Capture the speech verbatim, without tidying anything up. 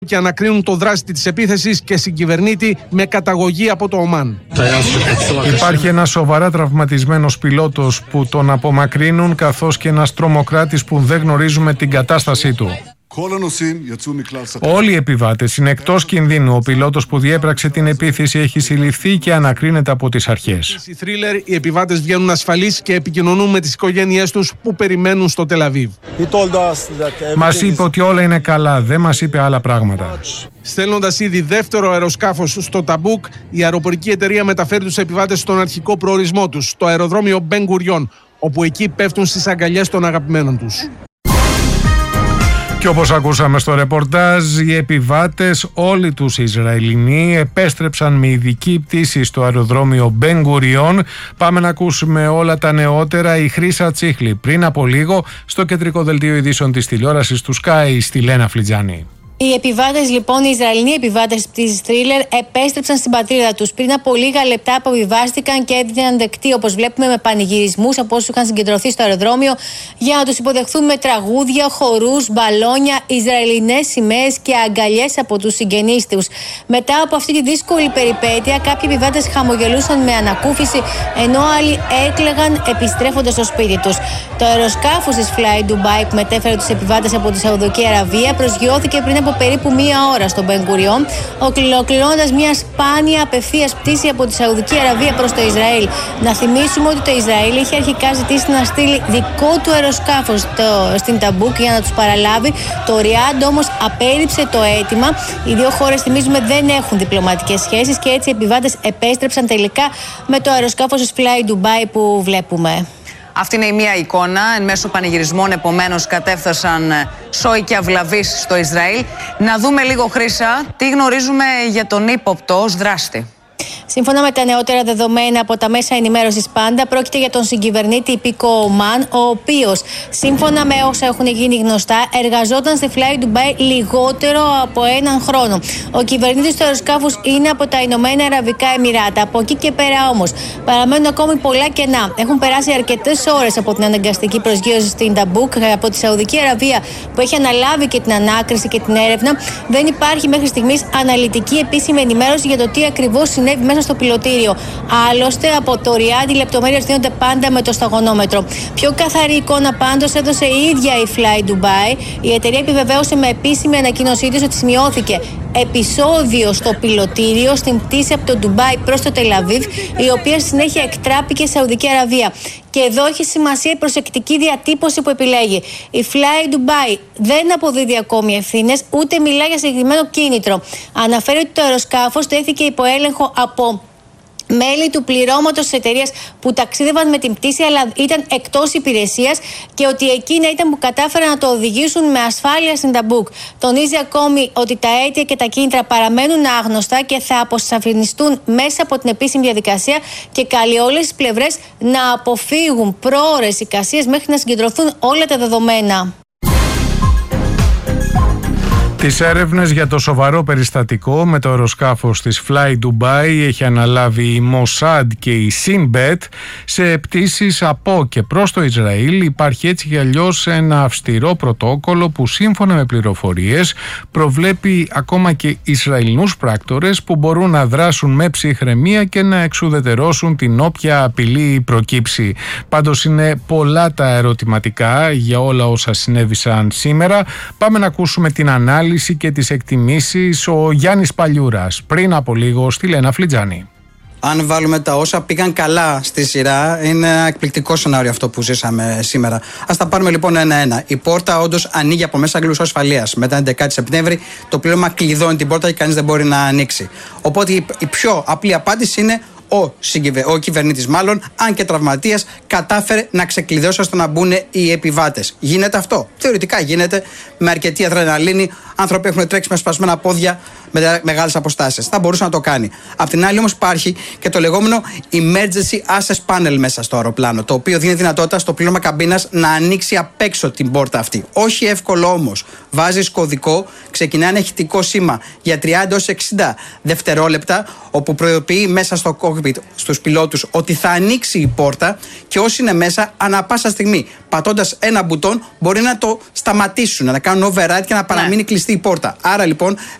και ανακρίνουν το δράστη της επίθεσης και συγκυβερνήτη με καταγωγή από το Ομάν. Υπάρχει ένας σοβαρά τραυματισμένος πιλότος που τον απομακρύνουν, καθώς και ένας τρομοκράτης που δεν γνωρίζουμε την κατάστασή του. Όλοι οι επιβάτες είναι εκτός κινδύνου. Ο πιλότος που διέπραξε την επίθεση έχει συλληφθεί και ανακρίνεται από τις αρχές. Στη Θρίλερ, οι επιβάτες βγαίνουν ασφαλείς και επικοινωνούν με τις οικογένειές τους που περιμένουν στο Τελαβίβ. Μας είπε ότι όλα είναι καλά, δεν μας είπε άλλα πράγματα. Στέλνοντας ήδη δεύτερο αεροσκάφος στο Ταμπούκ, η αεροπορική εταιρεία μεταφέρει τους επιβάτες στον αρχικό προορισμό τους, το αεροδρόμιο Μπεν Γκουριόν, όπου εκεί πέφτουν στις αγκαλιές των αγαπημένων τους. Και όπως ακούσαμε στο ρεπορτάζ, οι επιβάτες, όλοι τους Ισραηλινοί, επέστρεψαν με ειδική πτήση στο αεροδρόμιο Μπεν Γκουριόν. Πάμε να ακούσουμε όλα τα νεότερα. Η Χρύσα Τσίχλη πριν από λίγο στο κεντρικό δελτίο ειδήσεων της τηλεόρασης του Sky στη Λένα Φλιτζάνη. Οι επιβάτες, λοιπόν, οι Ισραηλινοί επιβάτες της Thriller επέστρεψαν στην πατρίδα τους. Πριν από λίγα λεπτά αποβιβάστηκαν και έδιναν δεκτοί, όπως βλέπουμε, με πανηγυρισμούς από όσους είχαν συγκεντρωθεί στο αεροδρόμιο για να τους υποδεχθούν με τραγούδια, χορούς, μπαλόνια, Ισραηλινές σημαίες και αγκαλιές από τους συγγενείς τους. Μετά από αυτή τη δύσκολη περιπέτεια, κάποιοι επιβάτες χαμογελούσαν με ανακούφιση, ενώ άλλοι έκλαιγαν επιστρέφοντας στο σπίτι τους. Το αεροσκάφος της Fly Dubai που μετέφερε τους επιβάτες από τη Σαουδική Αραβία προσγειώθηκε πριν από περίπου μία ώρα στον Μπεν Γκουριόν, ολοκληρώνοντας μια σπάνια απευθείας πτήση από τη Σαουδική Αραβία προς το Ισραήλ. Να θυμίσουμε ότι το Ισραήλ είχε αρχικά ζητήσει να στείλει δικό του αεροσκάφος στην Ταμπούκ για να τους παραλάβει. Το Ριάντ όμως απέρριψε το αίτημα. Οι δύο χώρες, θυμίζουμε, δεν έχουν διπλωματικές σχέσεις και έτσι οι επιβάτες επέστρεψαν τελικά με το αεροσκάφος της Fly Dubai που βλέπουμε. Αυτή είναι η μία εικόνα. Εν μέσω πανηγυρισμών, επομένως, κατέφθασαν σόι και αυλαβείς στο Ισραήλ. Να δούμε λίγο, Χρύσα, τι γνωρίζουμε για τον ύποπτο ως δράστη. Σύμφωνα με τα νεότερα δεδομένα από τα μέσα ενημέρωσης πάντα, πρόκειται για τον συγκυβερνήτη υπήκο Ομάν, ο οποίος, σύμφωνα με όσα έχουν γίνει γνωστά, εργαζόταν στη Fly Dubai λιγότερο από έναν χρόνο. Ο κυβερνήτης του αεροσκάφους είναι από τα Ηνωμένα Αραβικά Εμιράτα. Από εκεί και πέρα όμως παραμένουν ακόμη πολλά κενά. Έχουν περάσει αρκετές ώρες από την αναγκαστική προσγείωση στην Ταμπούκ από τη Σαουδική Αραβία, που έχει αναλάβει και την ανάκριση και την έρευνα. Δεν υπάρχει μέχρι στιγμής αναλυτική επίσημη ενημέρωση για το τι ακριβώς συνέβη μέσα στο πιλωτήριο. Άλλωστε, από το Ριάντ οι λεπτομέρειες δίνονται πάντα με το σταγονόμετρο. Πιο καθαρή εικόνα πάντως έδωσε η ίδια η Fly Dubai. Η εταιρεία επιβεβαίωσε με επίσημη ανακοίνωσή της ότι σημειώθηκε επεισόδιο στο πιλωτήριο στην πτήση από το Ντουμπάι προς το Τελαβίβ, η οποία συνέχεια εκτράπηκε σε Σαουδική Αραβία. Και εδώ έχει σημασία η προσεκτική διατύπωση που επιλέγει. Η Fly Dubai δεν αποδίδει ακόμη ευθύνες, ούτε μιλά για συγκεκριμένο κίνητρο. Αναφέρει ότι το αεροσκάφος τέθηκε υπό έλεγχο από μέλη του πληρώματος της εταιρείας που ταξίδευαν με την πτήση αλλά ήταν εκτός υπηρεσίας και ότι εκείνα ήταν που κατάφεραν να το οδηγήσουν με ασφάλεια στην Ταμπούκ. Τονίζει ακόμη ότι τα αίτια και τα κίνητρα παραμένουν άγνωστα και θα αποσαφινιστούν μέσα από την επίσημη διαδικασία και καλεί όλες τις πλευρές να αποφύγουν πρόωρες εικασίες μέχρι να συγκεντρωθούν όλα τα δεδομένα. Τις έρευνες για το σοβαρό περιστατικό με το αεροσκάφος της Fly Dubai έχει αναλάβει η Mossad και η Sinbet σε πτήσεις από και προς το Ισραήλ. Υπάρχει έτσι κι αλλιώς ένα αυστηρό πρωτόκολλο που σύμφωνα με πληροφορίες προβλέπει ακόμα και Ισραηλινούς πράκτορες που μπορούν να δράσουν με ψυχραιμία και να εξουδετερώσουν την όποια απειλή προκύψει. Πάντως είναι πολλά τα ερωτηματικά για όλα όσα συνέβησαν σήμερα. Πάμε να ακούσουμε την ανάλυση και τις εκτιμήσεις ο Γιάννης Παλιούρας πριν από λίγο στη Λένα Φλιτζάνη. Αν βάλουμε τα όσα πήγαν καλά στη σειρά, είναι ένα εκπληκτικό σενάριο αυτό που ζήσαμε σήμερα. Ας τα πάρουμε λοιπόν ένα-ένα. Η πόρτα όντως ανοίγει από μέσα αγγλούς ασφαλείας. Μετά την δεκάτη Σεπτέμβρη, το πλήρωμα κλειδώνει την πόρτα και κανείς δεν μπορεί να ανοίξει. Οπότε η πιο απλή απάντηση είναι ο, ο κυβερνήτης, μάλλον, αν και τραυματίας, κατάφερε να ξεκλειδώσει ώστε να μπουν οι επιβάτες. Γίνεται αυτό? Θεωρητικά γίνεται, με αρκετή αδρεναλίνη. Άνθρωποι έχουν τρέξει με σπασμένα πόδια με μεγάλες αποστάσεις. Θα μπορούσε να το κάνει. Απ' την άλλη, όμως, υπάρχει και το λεγόμενο Emergency Access Panel μέσα στο αεροπλάνο, το οποίο δίνει δυνατότητα στο πλήρωμα καμπίνας να ανοίξει απ' έξω την πόρτα αυτή. Όχι εύκολο όμως. Βάζεις κωδικό, ξεκινάει ένα ηχητικό σήμα για τριάντα έως εξήντα δευτερόλεπτα, όπου προειδοποιεί μέσα στο cockpit cockpit στους πιλότους ότι θα ανοίξει η πόρτα και όσοι είναι μέσα, ανά πάσα στιγμή, πατώντας ένα μπουτόν, μπορεί να το σταματήσουν, να κάνουν override και να παραμείνει ναι. κλειστή η πόρτα. Άρα λοιπόν